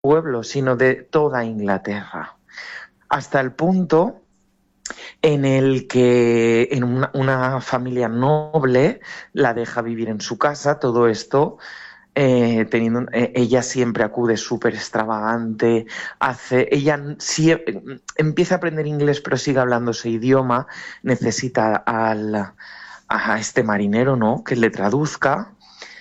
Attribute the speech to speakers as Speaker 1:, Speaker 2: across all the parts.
Speaker 1: pueblo, sino de toda Inglaterra. Hasta el punto en el que en una familia noble la deja vivir en su casa, todo esto ella siempre acude súper extravagante, empieza a aprender inglés pero sigue hablando ese idioma, necesita a este marinero, ¿no?, que le traduzca,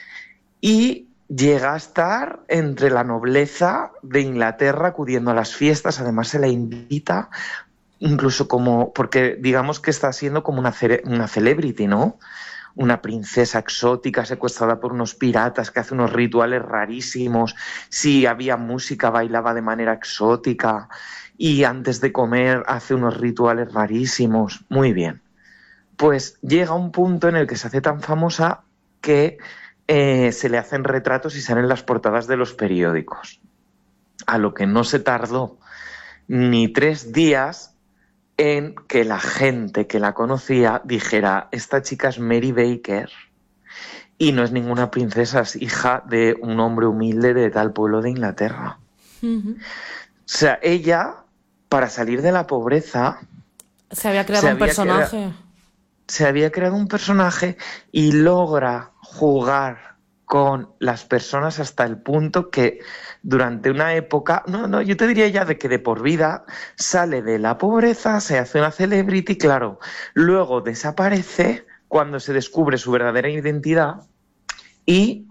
Speaker 1: y llega a estar entre la nobleza de Inglaterra acudiendo a las fiestas. Además se la invita incluso como, porque digamos que está siendo como una celebrity, ¿no? Una princesa exótica secuestrada por unos piratas que hace unos rituales rarísimos. Si había música, bailaba de manera exótica, y antes de comer hace unos rituales rarísimos. Muy bien. Pues llega un punto en el que se hace tan famosa que se le hacen retratos y salen las portadas de los periódicos. A lo que no se tardó ni 3 días en que la gente que la conocía dijera: esta chica es Mary Baker y no es ninguna princesa, es hija de un hombre humilde de tal pueblo de Inglaterra.
Speaker 2: Ujú.
Speaker 1: O sea, ella, para salir de la pobreza,
Speaker 2: Se había creado un personaje.
Speaker 1: se había creado un personaje y logra jugar con las personas hasta el punto que durante una época, yo te diría ya de que de por vida, sale de la pobreza, se hace una celebrity, claro, luego desaparece cuando se descubre su verdadera identidad y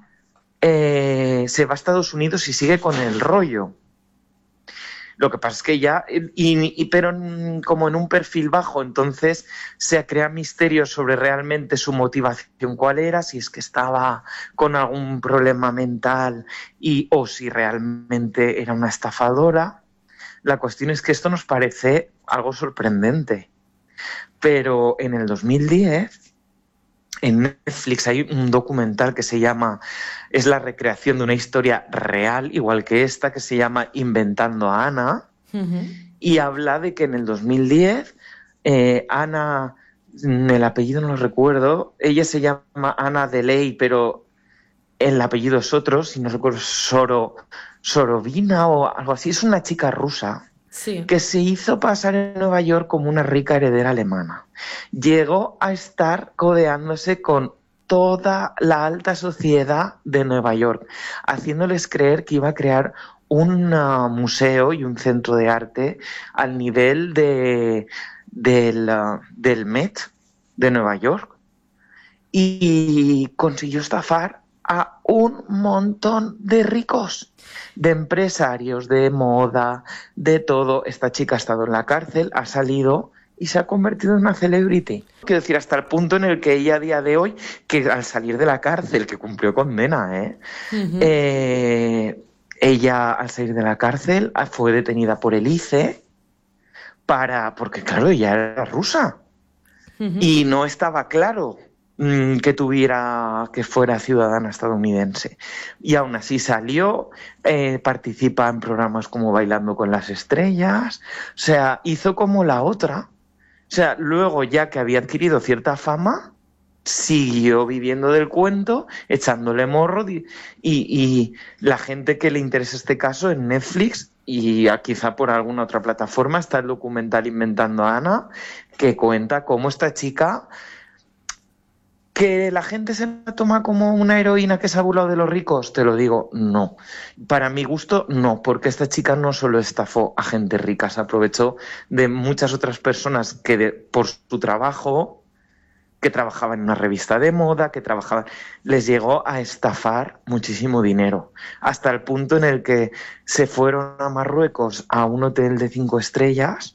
Speaker 1: se va a Estados Unidos y sigue con el rollo. Lo que pasa es que ya, pero como en un perfil bajo, entonces se crea misterios sobre realmente su motivación, cuál era, si es que estaba con algún problema mental o si realmente era una estafadora. La cuestión es que esto nos parece algo sorprendente. Pero en el 2010, en Netflix hay un documental que se llama, es la recreación de una historia real, igual que esta, que se llama Inventando a Ana,
Speaker 2: Ujú.
Speaker 1: y habla de que en el 2010 Ana, el apellido no lo recuerdo, ella se llama Ana Deley, pero el apellido es otro, si no recuerdo, Sorovina o algo así, es una chica rusa
Speaker 2: Sí.
Speaker 1: que se hizo pasar en Nueva York como una rica heredera alemana. Llegó a estar codeándose con toda la alta sociedad de Nueva York, haciéndoles creer que iba a crear un museo y un centro de arte al nivel del Met de Nueva York, y consiguió estafar a un montón de ricos, de empresarios, de moda, de todo. Esta chica ha estado en la cárcel, ha salido y se ha convertido en una celebrity. Quiero decir, hasta el punto en el que ella a día de hoy, que al salir de la cárcel, que cumplió condena,
Speaker 2: Ujú.
Speaker 1: ella al salir de la cárcel fue detenida por el ICE porque claro, ella era rusa
Speaker 2: Ujú.
Speaker 1: y no estaba claro que fuera ciudadana estadounidense. Y aún así salió, participa en programas como Bailando con las Estrellas, o sea, hizo como la otra. O sea, luego ya que había adquirido cierta fama, siguió viviendo del cuento, echándole morro, y la gente que le interesa este caso en Netflix y quizá por alguna otra plataforma está el documental Inventando a Ana, que cuenta cómo esta chica, que la gente se la toma como una heroína que se ha burlado de los ricos, te lo digo, no. Para mi gusto, no, porque esta chica no solo estafó a gente rica, se aprovechó de muchas otras personas por su trabajo, que trabajaban en una revista de moda, les llegó a estafar muchísimo dinero, hasta el punto en el que se fueron a Marruecos a un hotel de 5 estrellas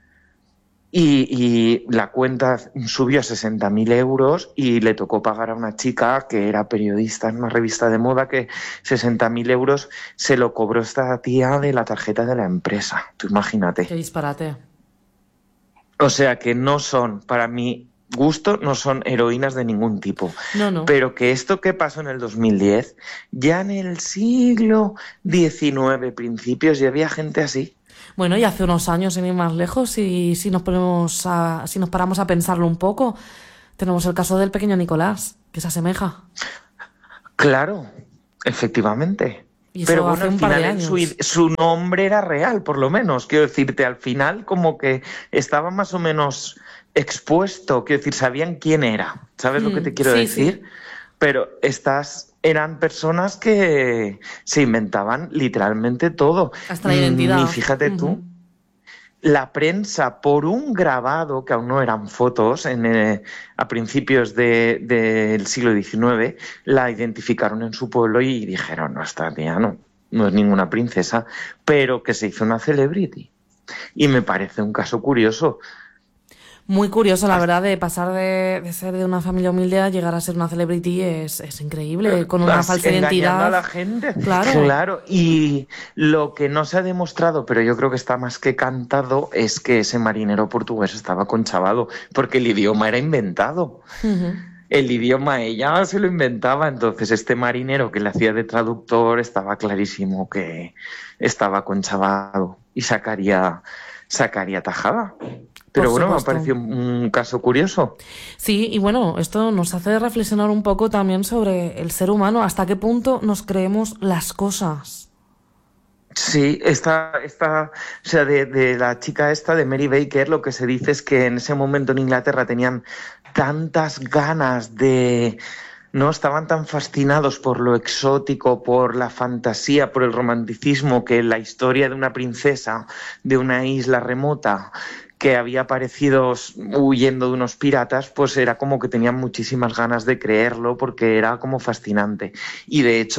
Speaker 1: y la cuenta subió a 60.000 euros y le tocó pagar a una chica que era periodista en una revista de moda, que 60.000 euros se lo cobró esta tía de la tarjeta de la empresa. Tú
Speaker 2: Qué
Speaker 1: imagínate.
Speaker 2: disparate.
Speaker 1: O sea que no son, para mi gusto, no son heroínas de ningún tipo.
Speaker 2: No, no.
Speaker 1: Pero que esto que pasó en el 2010, ya en el siglo XIX, principios, ya había gente así.
Speaker 2: Bueno, y hace unos años, sin ir más lejos, y si nos paramos a pensarlo un poco, tenemos el caso del pequeño Nicolás, que se asemeja.
Speaker 1: Claro, efectivamente.
Speaker 2: Y eso
Speaker 1: Pero bueno,
Speaker 2: hace
Speaker 1: al
Speaker 2: un par de
Speaker 1: final
Speaker 2: años.
Speaker 1: su nombre era real, por lo menos. Quiero decirte, al final como que estaba más o menos expuesto. Quiero decir, sabían quién era. ¿Sabes lo que te quiero
Speaker 2: Sí,
Speaker 1: decir?
Speaker 2: sí.
Speaker 1: Pero estas eran personas que se inventaban literalmente todo.
Speaker 2: Hasta la
Speaker 1: Y
Speaker 2: identidad.
Speaker 1: fíjate
Speaker 2: Ujú.
Speaker 1: tú, la prensa, por un grabado, que aún no eran fotos, a principios del siglo XIX, la identificaron en su pueblo y dijeron, no, esta tía no es ninguna princesa, pero que se hizo una celebrity. Y me parece un caso curioso.
Speaker 2: Muy curioso, la verdad, de pasar de ser de una familia humilde a llegar a ser una celebrity es increíble, con una falsa
Speaker 1: Engañando a
Speaker 2: identidad.
Speaker 1: la gente,
Speaker 2: Claro.
Speaker 1: claro. Y lo que no se ha demostrado, pero yo creo que está más que cantado, es que ese marinero portugués estaba conchavado, porque el idioma era inventado.
Speaker 2: Ujú.
Speaker 1: El idioma ella se lo inventaba, entonces este marinero que le hacía de traductor estaba clarísimo que estaba conchavado y sacaría tajada.
Speaker 2: Por
Speaker 1: Pero bueno, me ha
Speaker 2: supuesto.
Speaker 1: parecido un caso curioso.
Speaker 2: Sí, y bueno, esto nos hace reflexionar un poco también sobre el ser humano, hasta qué punto nos creemos las cosas.
Speaker 1: Sí, o sea, de la chica esta, de Mary Baker, lo que se dice es que en ese momento en Inglaterra tenían tantas ganas de, ¿no? Estaban tan fascinados por lo exótico, por la fantasía, por el romanticismo, que la historia de una princesa de una isla remota que había aparecido huyendo de unos piratas, pues era como que tenían muchísimas ganas de creerlo porque era como fascinante. Y de hecho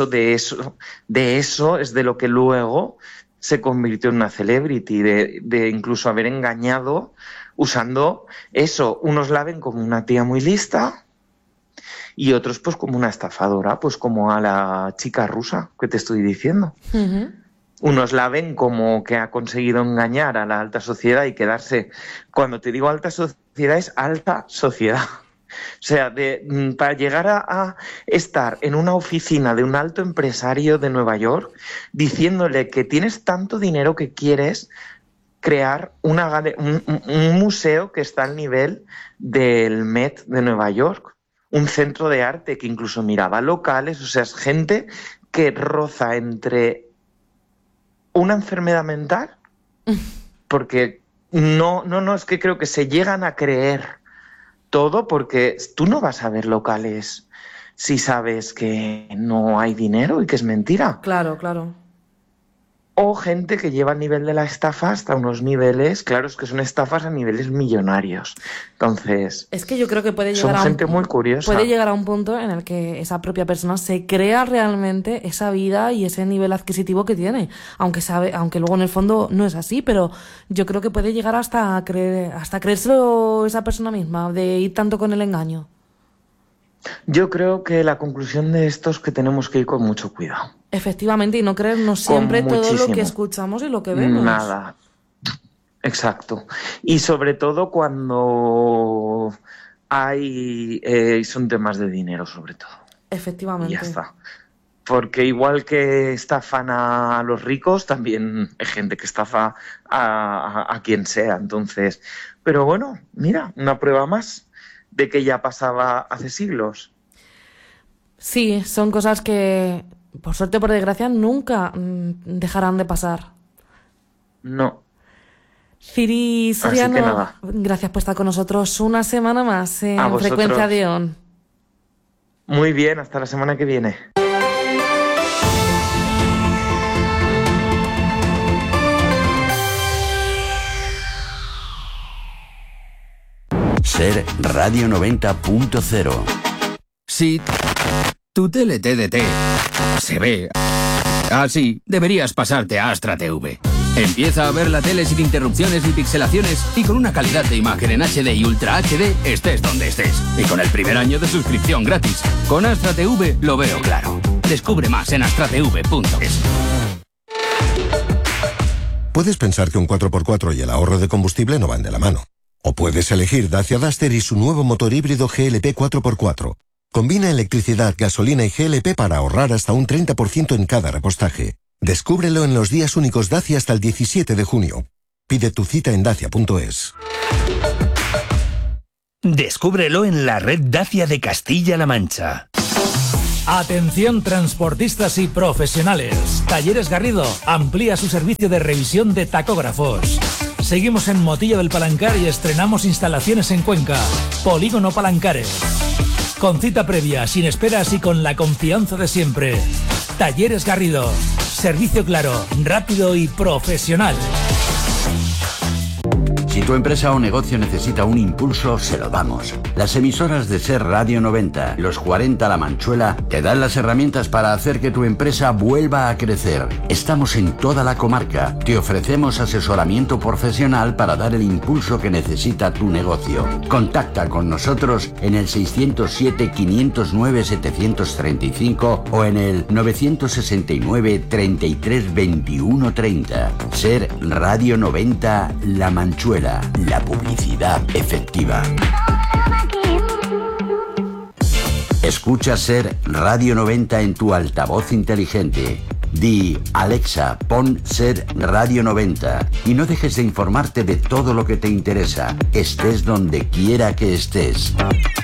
Speaker 1: de eso es de lo que luego se convirtió en una celebrity, de incluso haber engañado usando eso. Unos la ven como una tía muy lista y otros pues como una estafadora, pues como a la chica rusa que te estoy diciendo.
Speaker 2: Ujú.
Speaker 1: Unos la ven como que ha conseguido engañar a la alta sociedad y quedarse. Cuando te digo alta sociedad, es alta sociedad. O sea, para llegar a estar en una oficina de un alto empresario de Nueva York diciéndole que tienes tanto dinero que quieres crear un museo que está al nivel del Met de Nueva York, un centro de arte que incluso miraba locales, o sea, es gente que roza entre una enfermedad mental, porque no, es que creo que se llegan a creer todo porque tú no vas a ver locales si sabes que no hay dinero y que es mentira.
Speaker 2: Claro, claro.
Speaker 1: O gente que lleva el nivel de la estafa hasta unos niveles, claro, es que son estafas a niveles millonarios. Entonces,
Speaker 2: Es que yo creo que
Speaker 1: son gente muy
Speaker 2: puede
Speaker 1: curiosa.
Speaker 2: llegar a un punto en el que esa propia persona se crea realmente esa vida y ese nivel adquisitivo que tiene, aunque luego en el fondo no es así, pero yo creo que puede llegar hasta creérselo esa persona misma, de ir tanto con el engaño.
Speaker 1: Yo creo que la conclusión de esto es que tenemos que ir con mucho cuidado,
Speaker 2: Efectivamente, y no creernos
Speaker 1: con
Speaker 2: siempre todo lo que
Speaker 1: muchísimo.
Speaker 2: escuchamos y lo que vemos.
Speaker 1: Nada, exacto. Y sobre todo cuando son temas de dinero, sobre todo. Y ya
Speaker 2: Efectivamente.
Speaker 1: está. Porque igual que estafan a los ricos, también hay gente que estafa a quien sea. Entonces, pero bueno, mira, una prueba más de que ya pasaba hace siglos.
Speaker 2: Sí, son cosas que, por suerte o por desgracia, nunca dejarán de pasar.
Speaker 1: No.
Speaker 2: Ciri
Speaker 1: Así que
Speaker 2: Soriano,
Speaker 1: nada,
Speaker 2: gracias por estar con nosotros una semana más
Speaker 1: a
Speaker 2: en Frecuencia
Speaker 1: vosotros.
Speaker 2: de On.
Speaker 1: Muy bien, hasta la semana que viene.
Speaker 3: Ser Radio 90.0.
Speaker 4: Si tu tele TDT se ve así, deberías pasarte a Astra TV. Empieza a ver la tele sin interrupciones ni pixelaciones y con una calidad de imagen en HD y Ultra HD estés donde estés. Y con el primer año de suscripción gratis. Con Astra TV lo veo claro. Descubre más en astratv.es.
Speaker 5: Puedes pensar que un 4x4 y el ahorro de combustible no van de la mano. O puedes elegir Dacia Duster y su nuevo motor híbrido GLP 4x4. Combina electricidad, gasolina y GLP para ahorrar hasta un 30% en cada repostaje. Descúbrelo en los días únicos Dacia hasta el 17 de junio. Pide tu cita en dacia.es.
Speaker 6: Descúbrelo en la red Dacia de Castilla-La Mancha. Atención transportistas y profesionales. Talleres Garrido amplía su servicio de revisión de tacógrafos. Seguimos en Motillo del Palancar y estrenamos instalaciones en Cuenca. Polígono Palancares. Con cita previa, sin esperas y con la confianza de siempre. Talleres Garrido. Servicio claro, rápido y profesional.
Speaker 3: Si tu empresa o negocio necesita un impulso, se lo damos. Las emisoras de Ser Radio 90 y los 40 La Manchuela te dan las herramientas para hacer que tu empresa vuelva a crecer. Estamos en toda la comarca. Te ofrecemos asesoramiento profesional para dar el impulso que necesita tu negocio. Contacta con nosotros en el 607-509-735 o en el 969-332130. Ser Radio 90 La Manchuela. La publicidad efectiva. Escucha Ser Radio 90 en tu altavoz inteligente. Di, Alexa, pon Ser Radio 90 y no dejes de informarte de todo lo que te interesa, estés donde quiera que estés.